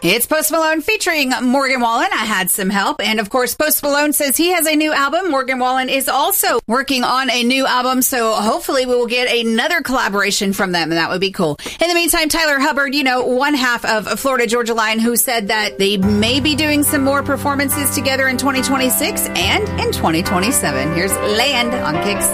It's Post Malone featuring Morgan Wallen. I had some help. And of course, Post Malone says he has a new album. Morgan Wallen is also working on a new album. So hopefully we will get another collaboration from them. And that would be cool. In the meantime, Tyler Hubbard, one half of Florida Georgia Line, who said that they may be doing some more performances together in 2026 and in 2027. Here's Land on Kicks.